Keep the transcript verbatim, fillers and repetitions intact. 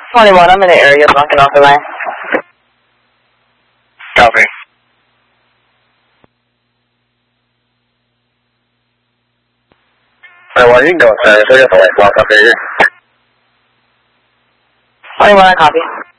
twenty-one, I'm in the area, blocking off the line. Copy. Alright, well, you can go inside. I got the light block up here. twenty-one, I copy.